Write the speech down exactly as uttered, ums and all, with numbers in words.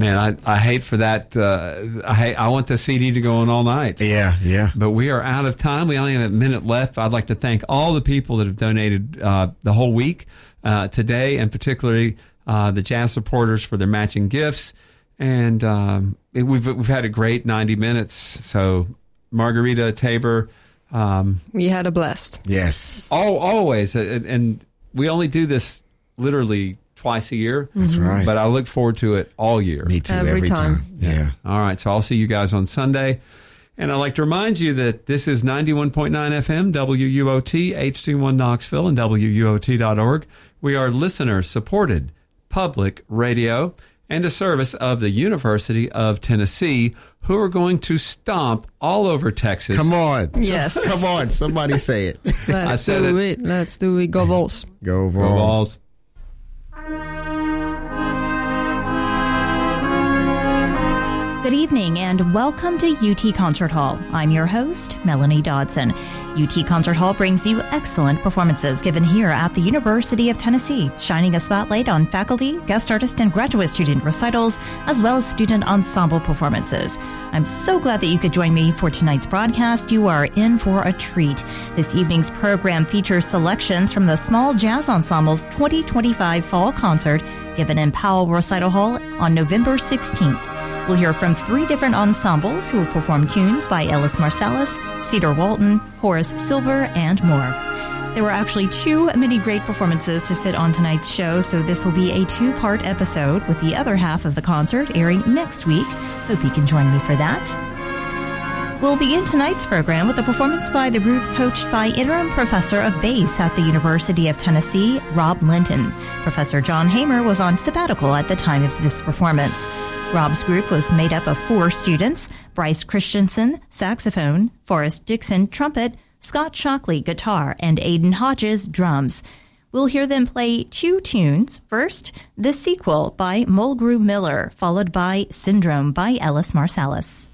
Man, I, I hate for that. Uh, I hate, I want the C D to go on all night. Yeah, yeah. But we are out of time. We only have a minute left. I'd like to thank all the people that have donated uh, the whole week uh, today, and particularly uh, the jazz supporters for their matching gifts. And um, it, we've we've had a great ninety minutes. So Margarita, Tabor, um, we had a blast. Yes. All, always, and, and we only do this literally twice a year. That's right. But I look forward to it all year. Me too, every, Every time. time. Yeah. All right, so I'll see you guys on Sunday. And I'd like to remind you that this is ninety-one point nine F M, W U O T, H D one Knoxville, and W U O T dot org. We are listener-supported public radio and a service of the University of Tennessee, who are going to stomp all over Texas. Come on. Yes. Come on. Somebody say it. Let's do it. it. Let's do it. Go Vols. Go Vols. Go Vols. Good evening and welcome to U T Concert Hall. I'm your host, Melanie Dodson. U T Concert Hall brings you excellent performances given here at the University of Tennessee, shining a spotlight on faculty, guest artist, and graduate student recitals, as well as student ensemble performances. I'm so glad that you could join me for tonight's broadcast. You are in for a treat. This evening's program features selections from the Small Jazz Ensemble's twenty twenty-five Fall Concert given in Powell Recital Hall on November sixteenth. We'll hear from three different ensembles who will perform tunes by Ellis Marsalis, Cedar Walton, Horace Silver, and more. There were actually too many great performances to fit on tonight's show, so this will be a two-part episode with the other half of the concert airing next week. Hope you can join me for that. We'll begin tonight's program with a performance by the group coached by Interim Professor of Bass at the University of Tennessee, Rob Linton. Professor John Hamer was on sabbatical at the time of this performance. Rob's group was made up of four students: Bryce Christensen, saxophone; Forrest Dixon, trumpet; Scott Shockley, guitar; and Aiden Hodges, drums. We'll hear them play two tunes. First, The Sequel by Mulgrew Miller, followed by Syndrome by Ellis Marsalis.